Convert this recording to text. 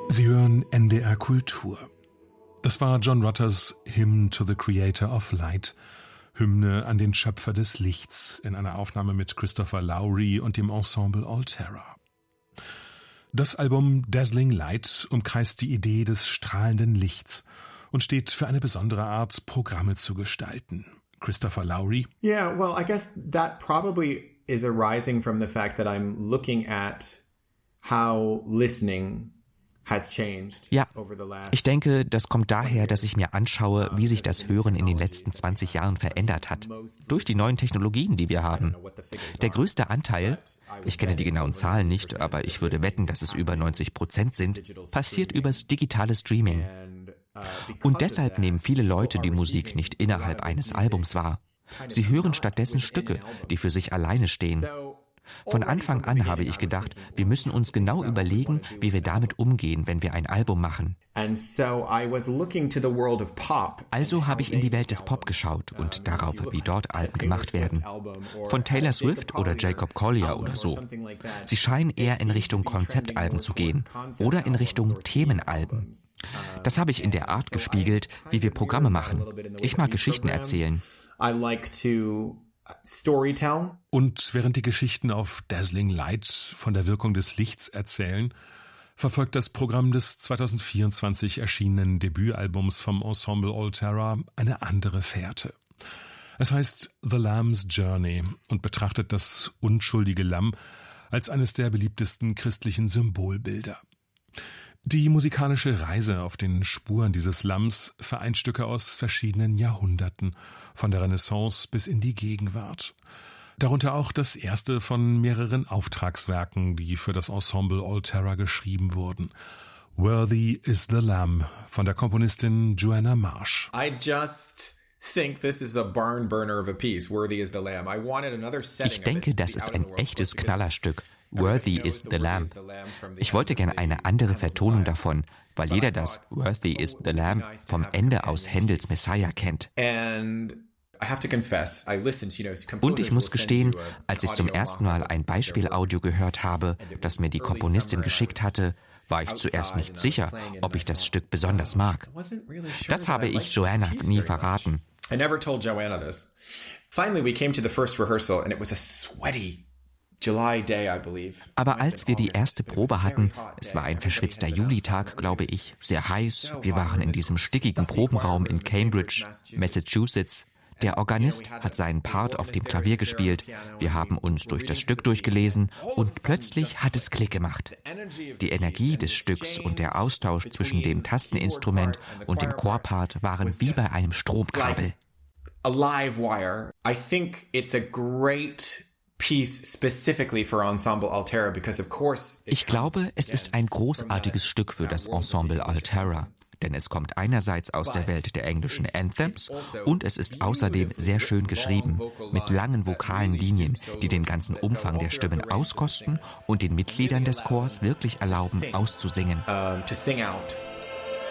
Sie hören NDR Kultur. Das war John Rutters Hymn to the Creator of Light, Hymne an den Schöpfer des Lichts, in einer Aufnahme mit Christopher Lowry und dem Ensemble Altera. Das Album Dazzling Light umkreist die Idee des strahlenden Lichts und steht für eine besondere Art, Programme zu gestalten. Christopher Lowry. Yeah, well, I guess that probably is arising from the fact that I'm looking at how listening has changed. Ja, ich denke, das kommt daher, dass ich mir anschaue, wie sich das Hören in den letzten 20 Jahren verändert hat. Durch die neuen Technologien, die wir haben. Der größte Anteil, ich kenne die genauen Zahlen nicht, aber ich würde wetten, dass es über 90% sind, passiert übers digitale Streaming. Und deshalb nehmen viele Leute die Musik nicht innerhalb eines Albums wahr. Sie hören stattdessen Stücke, die für sich alleine stehen. Von Anfang an habe ich gedacht, wir müssen uns genau überlegen, wie wir damit umgehen, wenn wir ein Album machen. Also habe ich in die Welt des Pop geschaut und darauf, wie dort Alben gemacht werden. Von Taylor Swift oder Jacob Collier oder so. Sie scheinen eher in Richtung Konzeptalben zu gehen oder in Richtung Themenalben. Das habe ich in der Art gespiegelt, wie wir Programme machen. Ich mag Geschichten erzählen. Und während die Geschichten auf Dazzling Light von der Wirkung des Lichts erzählen, verfolgt das Programm des 2024 erschienenen Debütalbums vom Ensemble Altera eine andere Fährte. Es heißt The Lamb's Journey und betrachtet das unschuldige Lamm als eines der beliebtesten christlichen Symbolbilder. Die musikalische Reise auf den Spuren dieses Lamms vereint Stücke aus verschiedenen Jahrhunderten, von der Renaissance bis in die Gegenwart. Darunter auch das erste von mehreren Auftragswerken, die für das Ensemble Altera geschrieben wurden. Worthy is the Lamb von der Komponistin Joanna Marsh. Ich denke, das ist ein echtes Knallerstück. Worthy is the Lamb. Ich wollte gerne eine andere Vertonung davon, weil jeder das Worthy is the Lamb vom Ende aus Händels Messiah kennt. Und ich muss gestehen, als ich zum ersten Mal ein Beispielaudio gehört habe, das mir die Komponistin geschickt hatte, war ich zuerst nicht sicher, ob ich das Stück besonders mag. Das habe ich Joanna nie verraten. I never told Joanna this. Finally, we came to the first rehearsal and it was a sweaty July day, I believe. Aber als wir die erste Probe hatten, es war ein verschwitzter Julitag, glaube ich, sehr heiß. Wir waren in diesem stickigen Probenraum in Cambridge, Massachusetts. Der Organist hat seinen Part auf dem Klavier gespielt. Wir haben uns durch das Stück durchgelesen und plötzlich hat es Klick gemacht. Die Energie des Stücks und der Austausch zwischen dem Tasteninstrument und dem Chorpart waren wie bei einem Stromkabel. A live wire. I think it's a great piece specifically for Ensemble Altera because of course. Ich glaube, es ist ein großartiges Stück für das Ensemble Altera. Denn es kommt einerseits aus der Welt der englischen Anthems und es ist außerdem sehr schön geschrieben, mit langen vokalen Linien, die den ganzen Umfang der Stimmen auskosten und den Mitgliedern des Chors wirklich erlauben, auszusingen. To sing out.